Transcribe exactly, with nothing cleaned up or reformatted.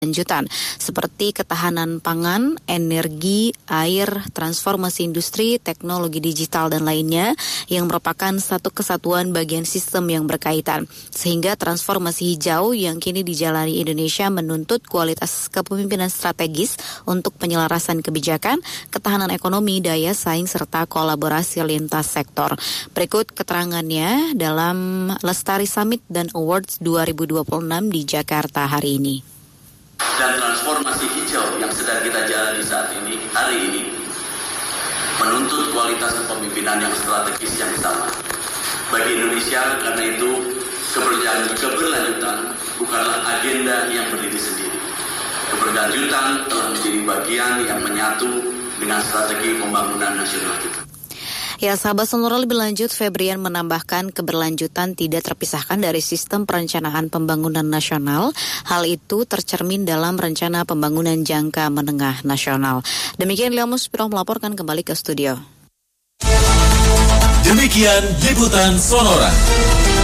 lanjutan seperti ketahanan pangan, energi, air, transformasi industri, teknologi digital dan lainnya yang merupakan satu kesatuan bagian sistem yang berkaitan. Sehingga transformasi hijau yang kini dijalani Indonesia menuntut kualitas kepemimpinan strategis untuk penyelarasan kebijakan, ketahanan ekonomi, daya saing serta kolaborasi lintas sektor. Berikut keterangannya dalam Lestari Summit dan Awards dua ribu dua puluh enam di Jakarta hari ini. Dan transformasi hijau yang sedang kita jalani saat ini, hari ini, menuntut kualitas kepemimpinan yang strategis yang sama. Bagi Indonesia, karena itu keberlanjutan bukanlah agenda yang berdiri sendiri. Keberlanjutan telah menjadi bagian yang menyatu dengan strategi pembangunan nasional kita. Ya, sahabat Sonora, lebih lanjut, Febrian menambahkan keberlanjutan tidak terpisahkan dari sistem perencanaan pembangunan nasional. Hal itu tercermin dalam rencana pembangunan jangka menengah nasional. Demikian Leo Muspiro melaporkan, kembali ke studio. Demikian liputan Sonora.